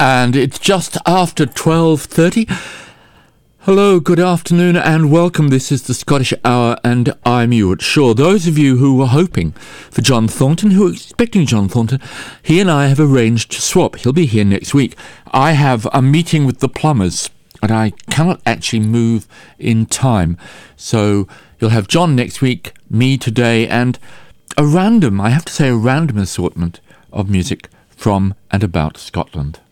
And it's just after 12:30. Hello, good afternoon and welcome. This is the Scottish Hour and I'm Ewart Shaw. Those of you who were hoping for John Thornton, who are expecting John Thornton, he and I have arranged to swap. He'll be here next week. I have a meeting with the plumbers and I cannot actually move in time. So you'll have John next week, me today, and a random assortment of music from and about Scotland.